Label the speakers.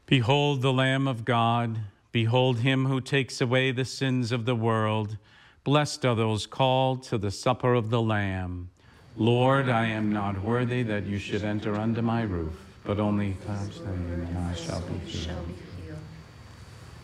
Speaker 1: Behold the Lamb of God. Behold him who takes away the sins of the world. Blessed are those called to the supper of the Lamb. Lord, I am not worthy that you should enter under my roof, but only perhaps and I shall be healed.